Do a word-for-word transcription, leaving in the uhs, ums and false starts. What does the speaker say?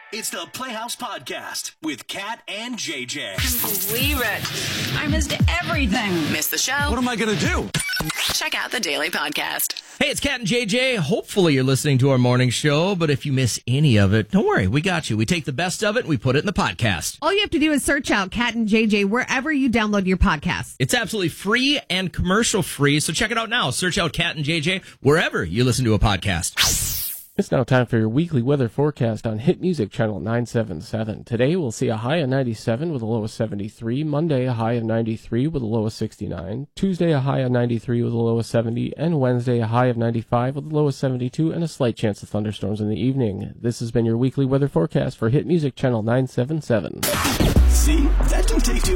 It's the Playhouse Podcast with Kat and J J. Believe it. I missed everything. Missed the show? What am I going to do? Check out the Daily Podcast. Hey, it's Kat and J J. Hopefully you're listening to our morning show, but if you miss any of it, don't worry, we got you. We take the best of it and we put it in the podcast. All you have to do is search out Kat and J J wherever you download your podcast. It's absolutely free and commercial free, so check it out now. Search out Kat and J J wherever you listen to a podcast. It's now time for your weekly weather forecast on Hit Music Channel nine seven seven. Today we'll see a high of ninety-seven with a low of seventy-three. Monday a high of ninety-three with a low of sixty-nine. Tuesday a high of ninety-three with a low of seventy. And Wednesday a high of ninety-five with a low of seventy-two and a slight chance of thunderstorms in the evening. This has been your weekly weather forecast for Hit Music Channel nine seven seven. See? That didn't take too